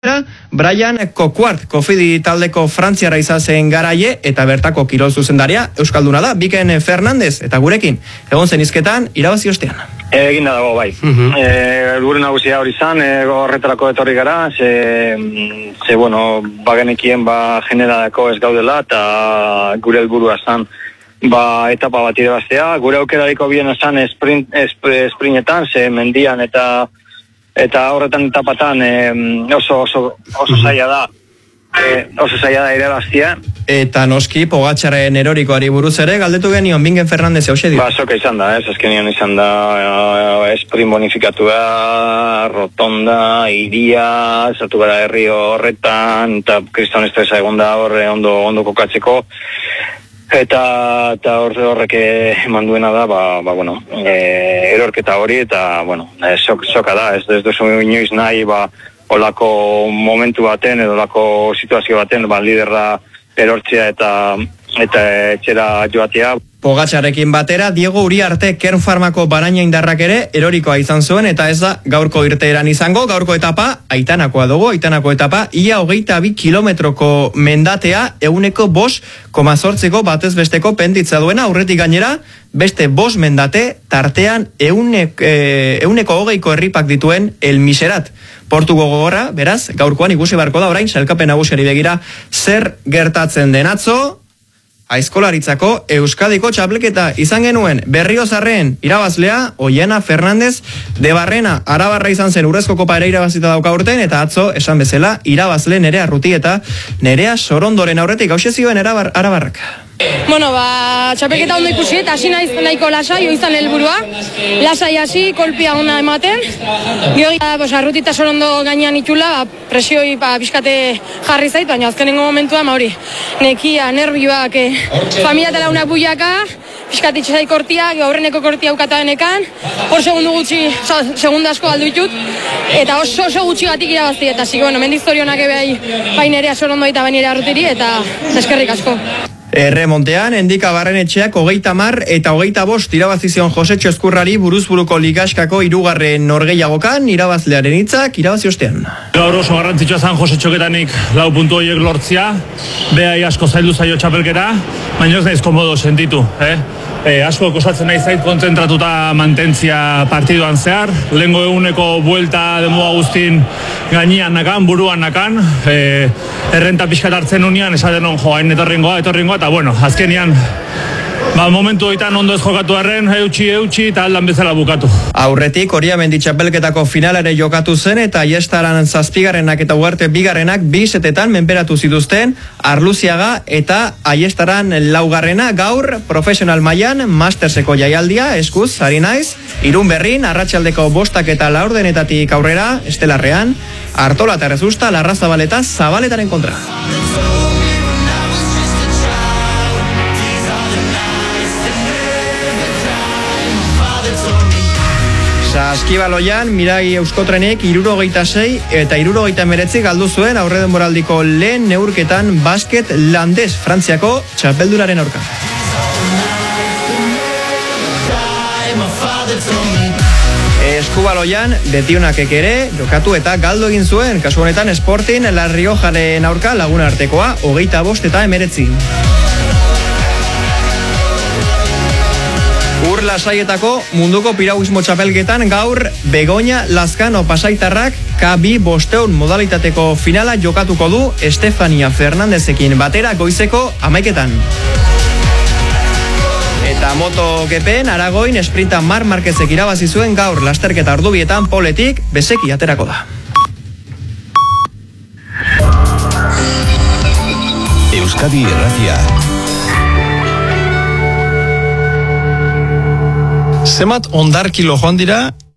Brian Coquart, Cofidi taldeko frantziarra izan zen garaie eta bertako kirol zuzendaria euskalduna da, Biken Fernandez, eta gurekin, egon zen izketan, irabazi ostean. Egin da dago, bai. Gure nagusia hori izan, horretarako etorri gara, bagenekien generalako ez gaudela, eta gure helburua zan, etapa bat irabaztea. Gure aukerariko biena zan sprintetan, mendian eta horretan etapatan oso zaila da. Oso zaila da irabaztia. Eta noski, Pogačarren erorikoari buruz ere, galdetu genion, Bingen Fernandez hause dio? Soka izan da, azkenion izan da, sprint bonifikatua, rotonda, iria, zatu gara herri horretan, eta kriston estresa egon da horre ondo kokatzeko. Eta horrek eman duena da, erorketa hori, eta, soka da, ez duzu inoiz nahi, olako momentu baten, edo olako situazio baten, liderra erortzea eta etxera joatea. Pogačarrekin batera, Diego Uriarte Kernfarmako baraina indarrak ere erorikoa izan zuen, eta ez da gaurko irteeran izango, gaurko etapa, Aitanakoa dugu, Aitanako etapa, ia 22 kilometroko mendatea, 5,8 batez besteko penditza duena, aurretik gainera, beste 5 mendate, tartean 120 herripak dituen El Miserat. Portugo gogorra, beraz, gaurkoan ikusi barko da orain, sailkapen nagusiari begira zer gertatzen den atzo, Aizkolaritzako Euskadiko txapelketa izan genuen Berriozarren irabazlea, Oiana Fernandez de Barrena, Arabarra izan zen Urrezko Kopa ere irabazita dauka urten, eta atzo, esan bezala, irabazle Nerea Ruti eta Nerea Sorondoren aurretik hause zioen Arabarrak. Txapelketa ondo ikusi eta hasi nahiko lasai, izan helburua. Lasai hasi, kolpia ona ematen. Arruti eta Sorondo gainean itxula, presioi bizkate jarri zait, baina azkenengo momentua, nekia, nervioak, familia eta launak buiaka, bizkate itxasai kortiak, aurreneko kortia aukataenekan, hor segundu asko aldu ditut, eta oso gutxi gatik irabazti, eta mendiz zorionak bai Nerea Sorondo eta bai Nerea Arrutiri, eta eskerrik asko. Erremontean, Endika Barrenetxeak 30 eta 25 irabazizion Josetxo Ezkurrari buruzburuko ligaskako 3. norgehiagokan irabazlearen hitzak irabazi ostean. Gaur oso garrantzitsua zan Josetxoketanik 4 puntu horiek lortzia, behai asko zaildu zaio txapelketa, baina ez naiz komodo sentitu. Asko kosatzen nahi zait kontzentratuta mantentzia partiduan zehar, lehengo eguneko buelta denboa guztin gainean nakan, buruan nakan, errenta pixkat hartzen unian, esaten on joain etorringoa, eta azkenian momentu hoitan ondo ez jokatu arren, eutxi eta aldan bezala bukatu. Aurretik, Oriamendi txapelketako finalare jokatu zen, eta Aiestaran 7. eta Ugarte 2. 2 setetan menperatu zituzten Arluziaga eta Aiestaran 4. Gaur, profesional mailan Masterseko jaialdia, eskuz, ari naiz, Irun Berrin, arratsaldeko 5 eta 4 aurrera, Estelarrean, Artola eta Rezusta, Larrazabaleta, Zabaletaren kontra. Saskibaloian, Mirai Euskotrenek 66 eta 69 galdu zuen aurre denboraldiko lehen neurketan basket landez Frantziako txapelduraren aurka. Eskubaloian, Betionakek ere jokatu eta galdu egin zuen, kasu honetan Sporting La Riojaren aurka Laguna artekoa 25 eta 19. Ur lasaietako munduko piragüismo txapelketan gaur Begoña Lazkano pasaitarrak K2 500 modalitateko finala jokatuko du Estefania Fernandezekin batera goizeko 11. Eta MotoGPen Aragoin esprinta Marc Marquezek irabazi zuen gaur lasterketa ordubietan poletik bezeki aterako da. Euskadi Irratia. Zemat ondarkilo joan dira